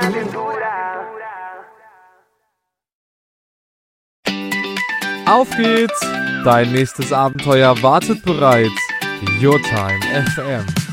Auf geht's! Dein nächstes Abenteuer wartet bereits. Your Time FM.